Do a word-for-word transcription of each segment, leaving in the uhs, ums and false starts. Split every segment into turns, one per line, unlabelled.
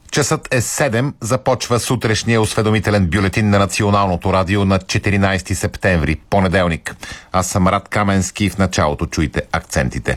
Часът е седем, започва сутрешния осведомителен бюлетин на Националното радио на четиринайсети септември, понеделник. Аз съм Рад Каменски и в началото чуйте акцентите.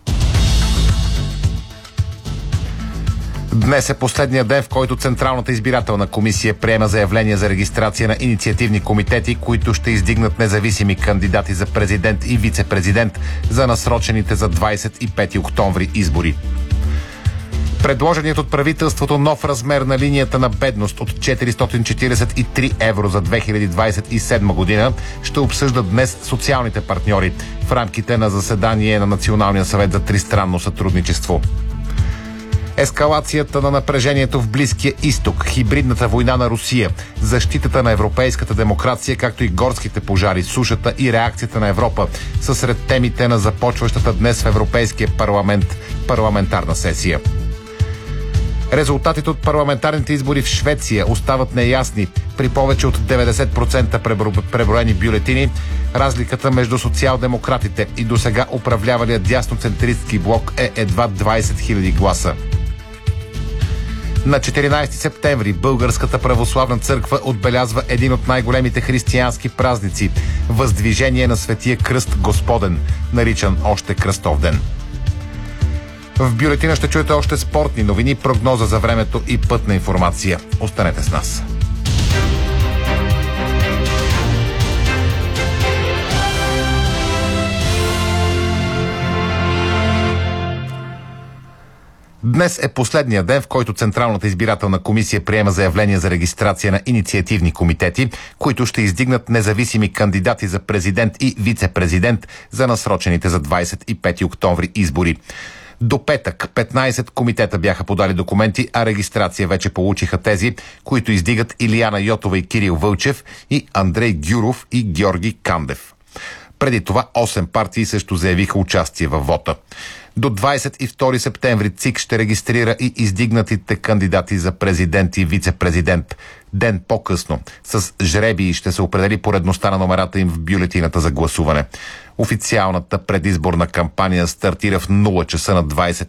Днес е последния ден, в който Централната избирателна комисия приема заявление за регистрация на инициативни комитети, които ще издигнат независими кандидати за президент и вице-президент за насрочените за двайсет и пети октомври избори. Предложеният от правителството нов размер на линията на бедност от четиристотин четирийсет и три евро за две хиляди двайсет и седма година ще обсъждат днес социалните партньори в рамките на заседание на Националния съвет за тристранно сътрудничество. Ескалацията на напрежението в Близкия изток, хибридната война на Русия, защитата на европейската демокрация, както и горските пожари, сушата и реакцията на Европа са сред темите на започващата днес в Европейския парламент парламентарна сесия. Резултатите от парламентарните избори в Швеция остават неясни. При повече от деветдесет процента преброени бюлетини, разликата между социал-демократите и досега управлявалия дясноцентристски блок е едва двайсет хиляди гласа. На четиринайсети септември Българската православна църква отбелязва един от най-големите християнски празници – Въздвижение на Светия Кръст Господен, наричан още Кръстов ден. В бюлетина ще чуете още спортни новини, прогноза за времето и пътна информация. Останете с нас. Днес е последния ден, в който Централната избирателна комисия приема заявление за регистрация на инициативни комитети, които ще издигнат независими кандидати за президент и вице-президент за насрочените за двайсет и пети октомври избори. До петък петнайсет комитета бяха подали документи, а регистрация вече получиха тези, които издигат Илияна Йотова и Кирил Вълчев и Андрей Гюров и Георги Кандев. Преди това осем партии също заявиха участие във вота. До двайсет и втори септември ЦИК ще регистрира и издигнатите кандидати за президент и вице-президент. Ден по-късно с жребии ще се определи поредността на номерата им в бюлетината за гласуване. Официалната предизборна кампания стартира в нула часа на двайсет